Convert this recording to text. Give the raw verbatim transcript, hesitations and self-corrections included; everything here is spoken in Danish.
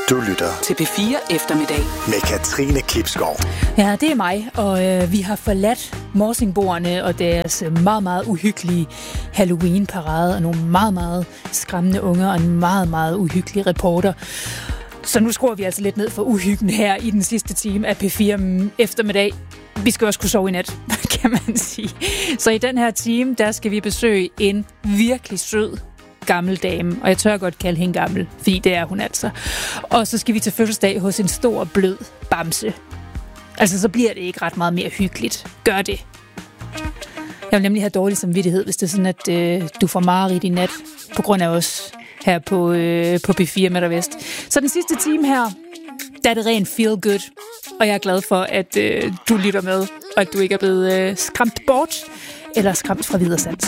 Du lytter til P fire Eftermiddag med Katrine Klipskov. Ja, det er mig, og øh, vi har forladt morsingboerne og deres meget, meget uhyggelige Halloween-parade og nogle meget, meget skræmmende unger og en meget, meget uhyggelig reporter. Så nu skruer vi altså lidt ned for uhyggen her i den sidste time af P fire Eftermiddag. Vi skal også kunne sove i nat, kan man sige. Så i den her time, der skal vi besøge en virkelig sød gammel dame, og jeg tør godt kalde hende gammel, fordi det er hun altså. Og så skal vi til fødselsdag hos en stor, blød bamse. Altså, så bliver det ikke ret meget mere hyggeligt. Gør det. Jeg vil nemlig have dårlig samvittighed, hvis det er sådan, at øh, du får mareridt i nat, på grund af os her på, øh, på P fire Midt og Vest. Så den sidste time her, der er det rent feel good, og jeg er glad for, at øh, du lytter med, og at du ikke er blevet øh, skræmt bort, eller skræmt fra videresans.